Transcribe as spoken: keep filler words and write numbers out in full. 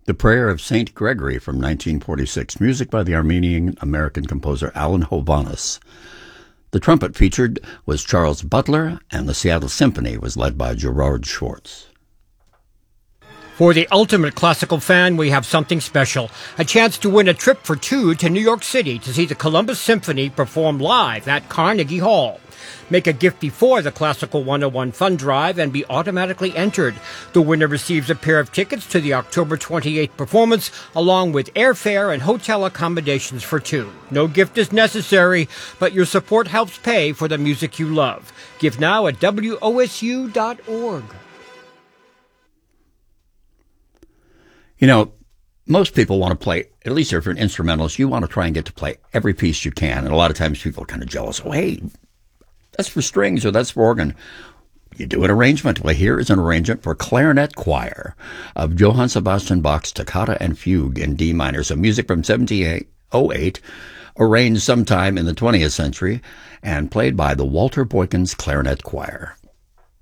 The Prayer of Saint Gregory from nineteen forty-six, music by the Armenian-American composer Alan Hovhaness. The trumpet featured was Charles Butler, and the Seattle Symphony was led by Gerard Schwartz. For the ultimate classical fan, we have something special. A chance to win a trip for two to New York City to see the Columbus Symphony perform live at Carnegie Hall. Make a gift before the Classical one oh one Fund Drive and be automatically entered. The winner receives a pair of tickets to the October twenty-eighth performance, along with airfare and hotel accommodations for two. No gift is necessary, but your support helps pay for the music you love. Give now at W O S U dot org. You know, most people want to play, at least if you're an instrumentalist, you want to try and get to play every piece you can. And a lot of times people are kind of jealous. Oh, hey, that's for strings or that's for organ. You do an arrangement. Well, here is an arrangement for clarinet choir of Johann Sebastian Bach's Toccata and Fugue in D minor. So music from seventeen oh eight, arranged sometime in the twentieth century and played by the Walter Boykins Clarinet Choir.